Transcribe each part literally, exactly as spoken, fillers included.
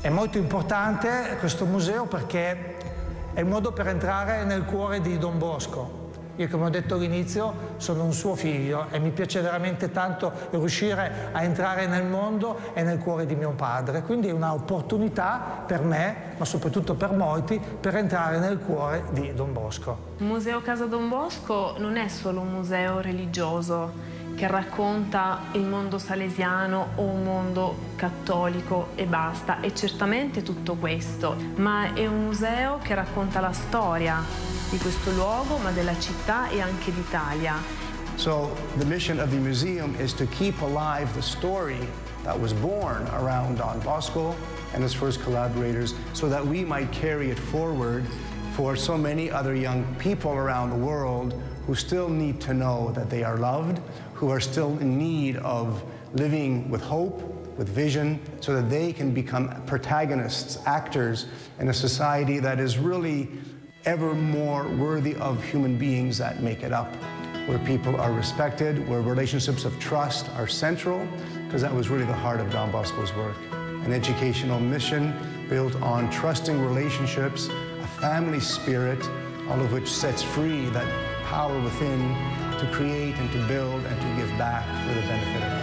È molto importante questo museo perché è il modo per entrare nel cuore di Don Bosco. Io, come ho detto all'inizio, sono un suo figlio e mi piace veramente tanto riuscire a entrare nel mondo e nel cuore di mio padre. Quindi è un'opportunità per me, ma soprattutto per molti, per entrare nel cuore di Don Bosco. Il Museo Casa Don Bosco non è solo un museo religioso che racconta il mondo salesiano o un mondo cattolico e basta, è certamente tutto questo, ma è un museo che racconta la storia di questo luogo, ma della città e anche d'Italia. So the mission of the museum is to keep alive the story that was born around Don Bosco and his first collaborators, so that we might carry it forward for so many other young people around the world who still need to know that they are loved, who are still in need of living with hope, with vision, so that they can become protagonists, actors in a society that is really ever more worthy of human beings that make it up, where people are respected, where relationships of trust are central, because that was really the heart of Don Bosco's work. An educational mission built on trusting relationships, a family spirit, all of which sets free that power within to create and to build and to give back for the benefit of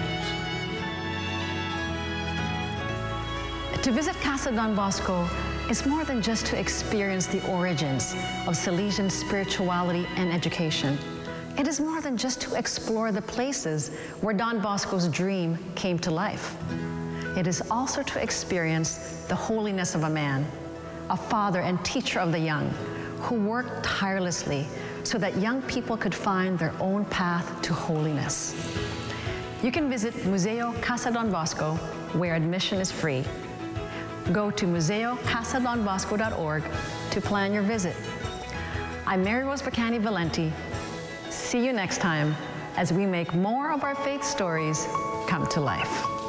others. To visit Casa Don Bosco is more than just to experience the origins of Salesian spirituality and education. It is more than just to explore the places where Don Bosco's dream came to life. It is also to experience the holiness of a man, a father and teacher of the young, who worked tirelessly so that young people could find their own path to holiness. You can visit Museo Casa Don Bosco, where admission is free. Go to museo casa don bosco dot org to plan your visit. I'm Mary Rose Bacani Valenti. See you next time as we make more of our faith stories come to life.